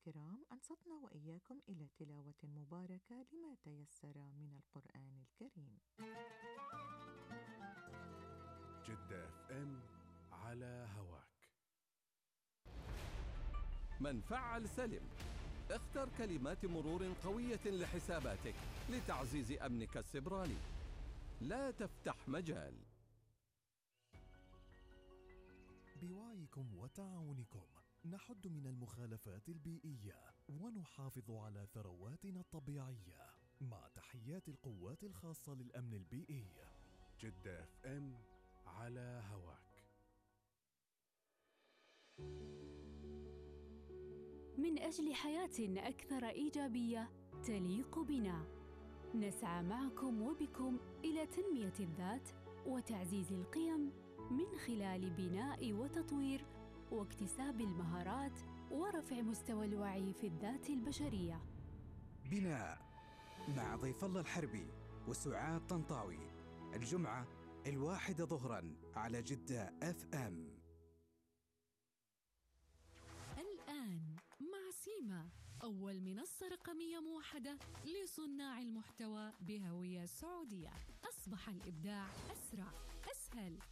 الكرام، أنصتنا وإياكم إلى تلاوة مباركة لما تيسر من القرآن الكريم. جدة FM على هواك. من فعل سلم. اختر كلمات مرور قوية لحساباتك لتعزيز أمنك السيبراني. لا تفتح مجال. بوعيكم وتعاونكم نحد من المخالفات البيئية ونحافظ على ثرواتنا الطبيعية، مع تحيات القوات الخاصة للأمن البيئي. جدة FM على هواك. من أجل حياة أكثر إيجابية تليق بنا، نسعى معكم وبكم إلى تنمية الذات وتعزيز القيم من خلال بناء وتطوير واكتساب المهارات ورفع مستوى الوعي في الذات البشرية. بناء مع ضيف الله الحربي وسعاد طنطاوي، الجمعة 1 ظهراً على جدة FM. الآن مع سيما، أول منصة رقمية موحدة لصناع المحتوى بهوية سعودية. أصبح الإبداع أسرع، أسهل